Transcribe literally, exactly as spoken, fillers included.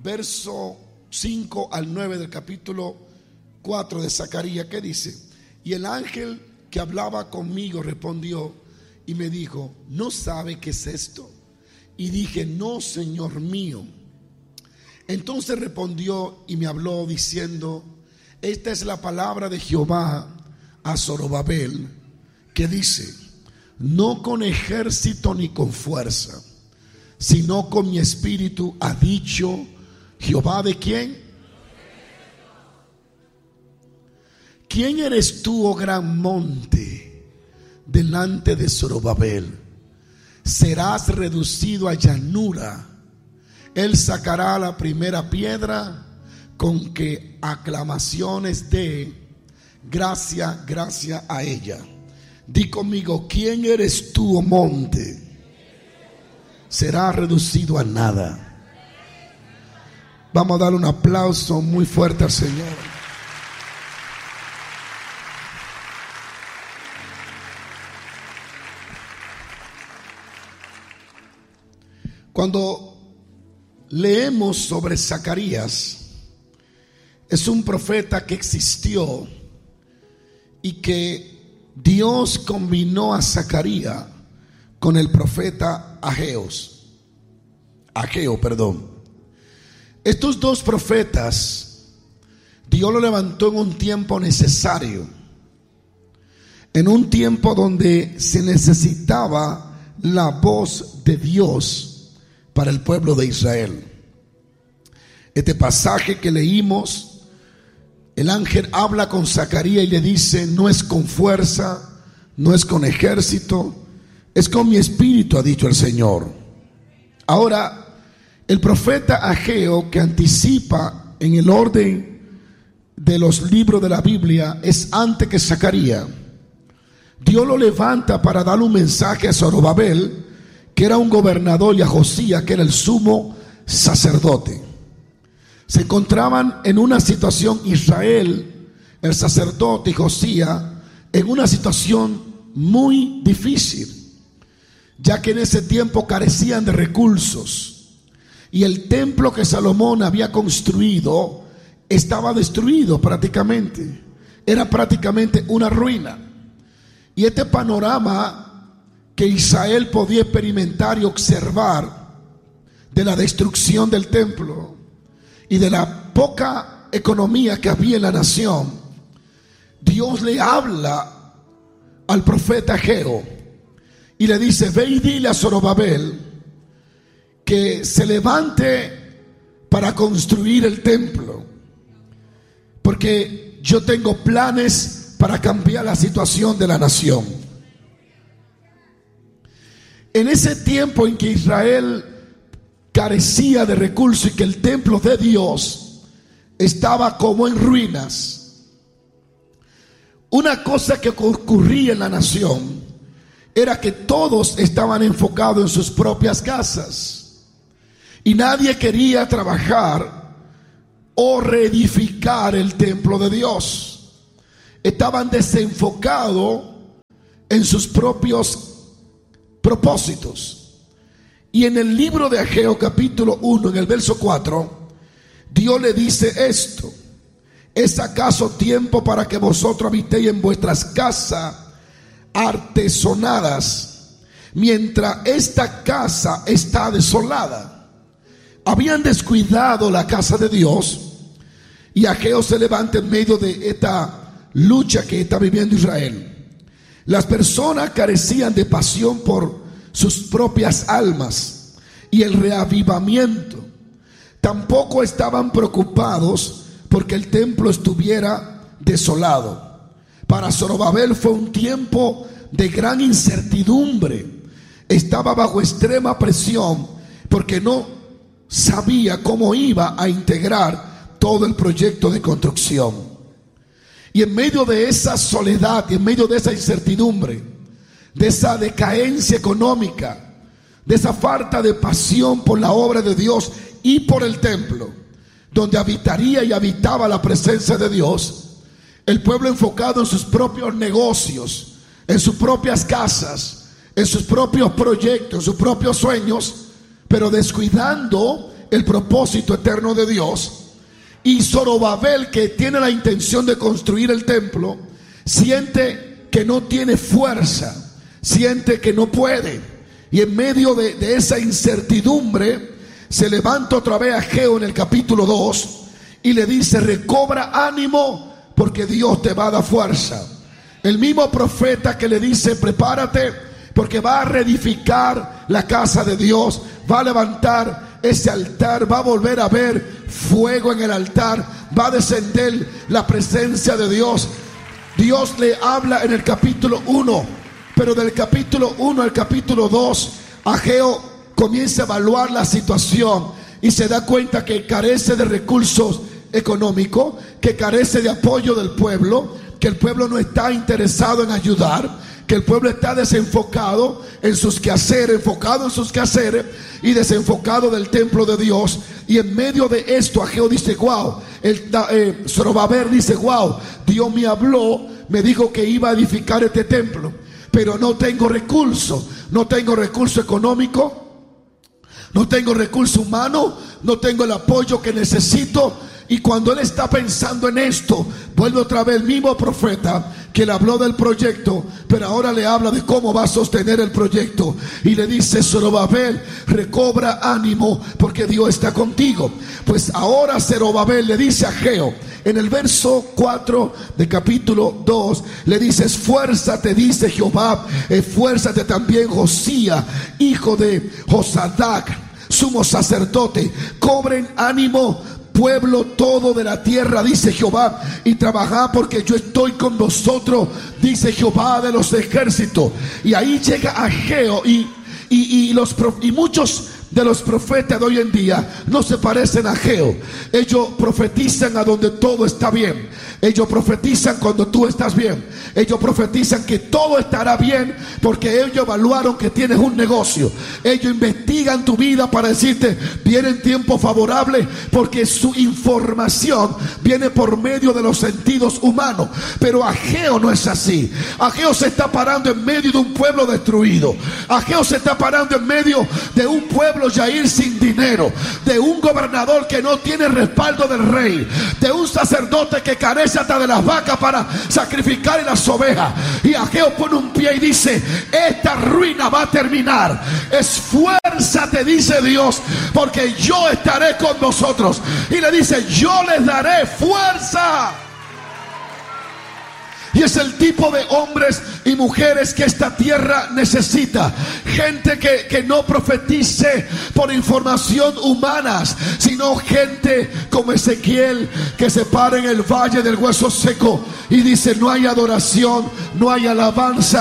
verso cinco al nueve del capítulo cuatro de Zacarías, que dice: y el ángel que hablaba conmigo respondió y me dijo: ¿no sabe qué es esto? Y dije: no, Señor mío. Entonces respondió y me habló diciendo: esta es la palabra de Jehová a Zorobabel, que dice: no con ejército ni con fuerza, sino con mi espíritu, ha dicho Jehová. ¿De quién? ¿Quién eres tú, oh gran monte, delante de Zorobabel? Serás reducido a llanura. Él sacará la primera piedra, con que aclamaciones de gracia, gracia a ella. Di conmigo: ¿quién eres tú, oh monte? Será reducido a nada. Vamos a darle un aplauso muy fuerte al Señor. Cuando leemos sobre Zacarías, es un profeta que existió y que Dios combinó a Zacarías con el profeta Ageos. Ageo, perdón. Estos dos profetas, Dios lo levantó en un tiempo necesario, en un tiempo donde se necesitaba la voz de Dios para el pueblo de Israel. Este pasaje que leímos, el ángel habla con Zacarías y le dice: no es con fuerza, no es con ejército, es con mi espíritu, ha dicho el Señor. Ahora, el profeta Ageo, que anticipa en el orden de los libros de la Biblia, es antes que Zacarías. Dios lo levanta para darle un mensaje a Zorobabel, que era un gobernador, y a Josías, que era el sumo sacerdote. Se encontraban en una situación, Israel, el sacerdote y Josías, en una situación muy difícil, ya que en ese tiempo carecían de recursos, y el templo que Salomón había construido estaba destruido prácticamente, era prácticamente una ruina. Y este panorama que Israel podía experimentar y observar de la destrucción del templo y de la poca economía que había en la nación, Dios le habla al profeta Ageo y le dice: ve y dile a Zorobabel que se levante para construir el templo, porque yo tengo planes para cambiar la situación de la nación. En ese tiempo en que Israel carecía de recursos y que el templo de Dios estaba como en ruinas, una cosa que ocurría en la nación era que todos estaban enfocados en sus propias casas y nadie quería trabajar o reedificar el templo de Dios. Estaban desenfocados en sus propios propósitos. Y en el libro de Ageo capítulo uno, en el verso cuatro, Dios le dice esto: ¿es acaso tiempo para que vosotros habitéis en vuestras casas artesonadas, mientras esta casa está desolada? Habían descuidado la casa de Dios, y Ageo se levanta en medio de esta lucha que está viviendo Israel. Las personas carecían de pasión por sus propias almas y el reavivamiento. Tampoco estaban preocupados porque el templo estuviera desolado. Para Zorobabel fue un tiempo de gran incertidumbre. Estaba bajo extrema presión porque no sabía cómo iba a integrar todo el proyecto de construcción. Y en medio de esa soledad y en medio de esa incertidumbre, de esa decadencia económica, de esa falta de pasión por la obra de Dios y por el templo, donde habitaría y habitaba la presencia de Dios, el pueblo enfocado en sus propios negocios, en sus propias casas, en sus propios proyectos, en sus propios sueños, pero descuidando el propósito eterno de Dios. Y Zorobabel, que tiene la intención de construir el templo, siente que no tiene fuerza, siente que no puede. Y en medio de, de esa incertidumbre, se levanta otra vez Ageo en el capítulo dos y le dice: recobra ánimo, porque Dios te va a dar fuerza. El mismo profeta que le dice: prepárate, porque va a reedificar la casa de Dios, va a levantar ese altar, va a volver a ver fuego en el altar, va a descender la presencia de Dios. Dios le habla en el capítulo uno, pero del capítulo uno al capítulo dos, Ageo comienza a evaluar la situación y se da cuenta que carece de recursos económicos, que carece de apoyo del pueblo, que el pueblo no está interesado en ayudar, que el pueblo está desenfocado en sus quehaceres, enfocado en sus quehaceres y desenfocado del templo de Dios. Y en medio de esto, Ageo dice: wow, el, eh, Zorobabel dice: wow, Dios me habló, me dijo que iba a edificar este templo, pero no tengo recursos, no tengo recurso económico, no tengo recurso humano, no tengo el apoyo que necesito. Y cuando él está pensando en esto, vuelve otra vez el mismo profeta que le habló del proyecto, pero ahora le habla de cómo va a sostener el proyecto. Y le dice: Zorobabel, recobra ánimo, porque Dios está contigo. Pues ahora Zorobabel le dice a Ageo, en el verso cuatro del capítulo dos, le dice: esfuérzate, dice Jehová, esfuérzate también Josía, hijo de Josadac, sumo sacerdote, cobren ánimo, pueblo todo de la tierra, dice Jehová, y trabajad, porque yo estoy con vosotros, dice Jehová de los ejércitos. Y ahí llega Ageo, y, y, y, los, y muchos de los profetas de hoy en día no se parecen a Ageo. Ellos profetizan a donde todo está bien. Ellos profetizan cuando tú estás bien. Ellos profetizan que todo estará bien, porque ellos evaluaron que tienes un negocio. Ellos investigan tu vida para decirte: vienen tiempos favorables, porque su información viene por medio de los sentidos humanos. Pero Ageo no es así. Ageo se está parando en medio de un pueblo destruido. Ageo se está parando en medio de un pueblo Yair sin dinero, de un gobernador que no tiene respaldo del rey, de un sacerdote que carece hasta de las vacas para sacrificar en las ovejas. Y Ageo pone un pie y dice: esta ruina va a terminar. Esfuérzate, dice Dios, porque yo estaré con vosotros. Y le dice: yo les daré fuerza. Y es el tipo de hombres y mujeres que esta tierra necesita. Gente que, que no profetice por información humanas, sino gente como Ezequiel, que se para en el valle del hueso seco y dice: no hay adoración, no hay alabanza,